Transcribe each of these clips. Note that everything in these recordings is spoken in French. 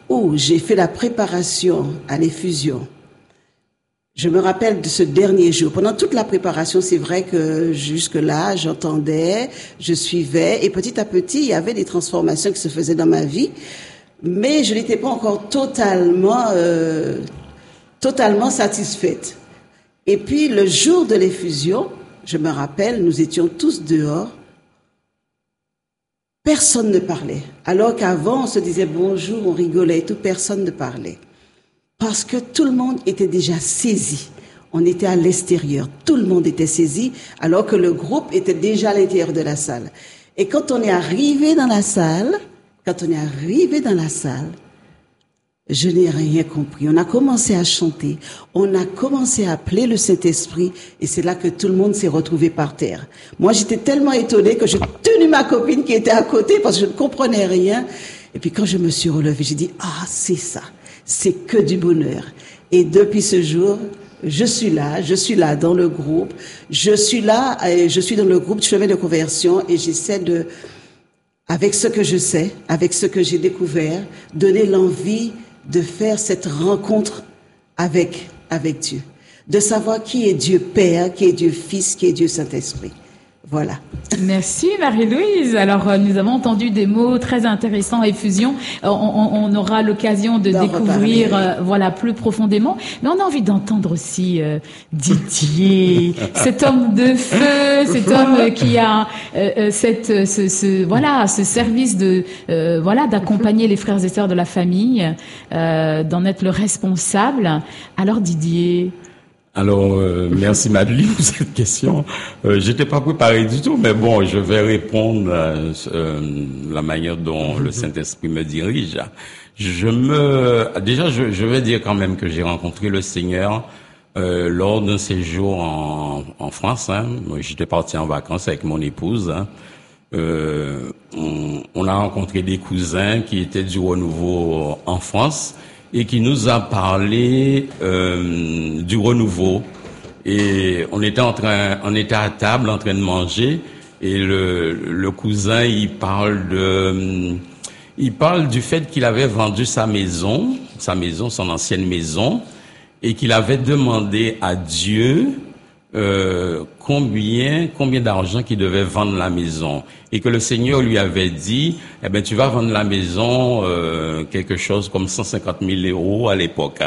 où j'ai fait la préparation à l'effusion, je me rappelle de ce dernier jour. Pendant toute la préparation, c'est vrai que jusque-là, j'entendais, je suivais, et petit à petit, il y avait des transformations qui se faisaient dans ma vie, mais je n'étais pas encore totalement satisfaite. Et puis, le jour de l'effusion, je me rappelle, nous étions tous dehors. Personne ne parlait. Alors qu'avant, on se disait bonjour, on rigolait et tout, personne ne parlait. Parce que tout le monde était déjà saisi. On était à l'extérieur. Tout le monde était saisi, alors que le groupe était déjà à l'intérieur de la salle. Et quand on est arrivé dans la salle, je n'ai rien compris. On a commencé à chanter, on a commencé à appeler le Saint-Esprit, et c'est là que tout le monde s'est retrouvé par terre. Moi, j'étais tellement étonnée que j'ai tenu ma copine qui était à côté parce que je ne comprenais rien. Et puis quand je me suis relevée, j'ai dit, ah, c'est ça, c'est que du bonheur. Et depuis ce jour, je suis là dans le groupe, je suis dans le groupe de chemin de conversion, et j'essaie de, avec ce que je sais, avec ce que j'ai découvert, donner l'envie de faire cette rencontre avec Dieu, de savoir qui est Dieu Père, qui est Dieu Fils, qui est Dieu Saint-Esprit. Voilà. Merci Marie-Louise. Alors nous avons entendu des mots très intéressants, effusion. On aura l'occasion de découvrir voilà plus profondément. Mais on a envie d'entendre aussi Didier, cet homme de feu, cet homme qui a ce service de d'accompagner les frères et sœurs de la famille, d'en être le responsable. Alors Didier. Alors, merci Madeleine pour cette question. J'étais pas préparé du tout, mais bon, je vais répondre la manière dont le Saint-Esprit me dirige. Je vais dire quand même que j'ai rencontré le Seigneur lors d'un séjour en France. J'étais parti en vacances avec mon épouse. On a rencontré des cousins qui étaient du renouveau en France, et qui nous a parlé du renouveau. Et on était à table en train de manger, et le cousin il parle du fait qu'il avait vendu sa maison, son ancienne maison, et qu'il avait demandé à Dieu combien d'argent qu'il devait vendre la maison, et que le Seigneur lui avait dit, tu vas vendre la maison quelque chose comme 150 000 euros à l'époque.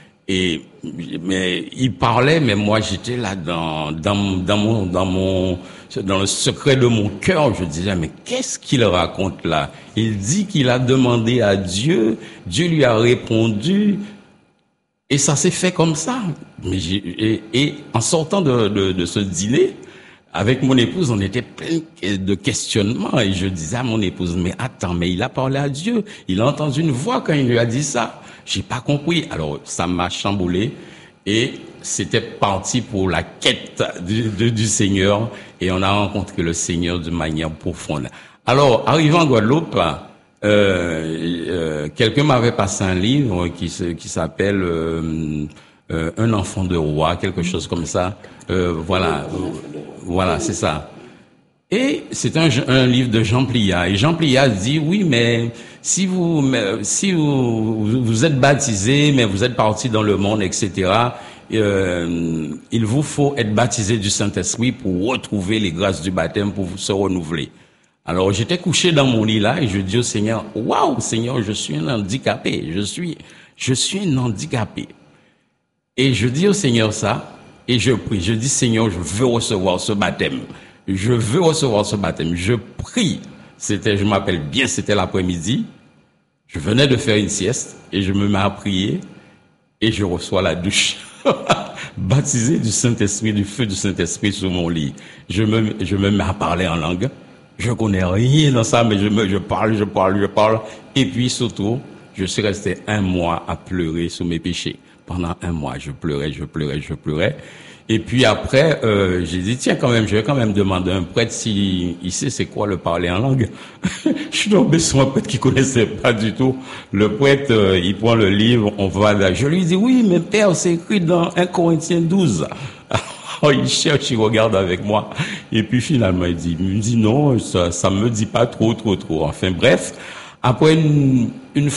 Mais il parlait, mais moi j'étais là dans le secret de mon cœur, je disais, mais qu'est-ce qu'il raconte là? Il dit qu'il a demandé à Dieu, Dieu lui a répondu. Et ça s'est fait comme ça. Et en sortant de ce dîner, avec mon épouse, on était plein de questionnements. Et je disais à mon épouse, mais attends, mais il a parlé à Dieu. Il a entendu une voix quand il lui a dit ça. J'ai pas compris. Alors, ça m'a chamboulé. Et c'était parti pour la quête du Seigneur. Et on a rencontré le Seigneur de manière profonde. Alors, arrivant en Guadeloupe, quelqu'un m'avait passé un livre qui s'appelle Un enfant de roi, quelque chose comme ça. Voilà, c'est ça. Et c'est un livre de Jean Pliat. Et Jean Pliat dit, oui, mais si vous êtes baptisé, mais vous êtes parti dans le monde, etc., il vous faut être baptisé du Saint-Esprit pour retrouver les grâces du baptême, pour se renouveler. Alors, j'étais couché dans mon lit là, et je dis au Seigneur, waouh, Seigneur, je suis un handicapé. Je suis un handicapé. Et je dis au Seigneur ça, et je prie. Je dis, Seigneur, je veux recevoir ce baptême. Je veux recevoir ce baptême. Je prie. Je m'appelle bien, c'était l'après-midi. Je venais de faire une sieste, et je me mets à prier, et je reçois la douche. Baptisé du Saint-Esprit, du feu du Saint-Esprit sur mon lit. Je me mets à parler en langue. Je connais rien dans ça, mais je parle. Et puis, surtout, je suis resté 1 mois à pleurer sur mes péchés. Pendant 1 mois, je pleurais. Et puis après, j'ai dit, tiens, quand même, je vais quand même demander à un prêtre s'il sait c'est quoi le parler en langue. Je suis tombé sur un prêtre qui connaissait pas du tout. Le prêtre, il prend le livre, on va là. Je lui dis, oui, mais père, c'est écrit dans 1 Corinthiens 12. Oh, il cherche, il regarde avec moi. Et puis finalement, il me dit non, ça me dit pas trop. Enfin bref, après une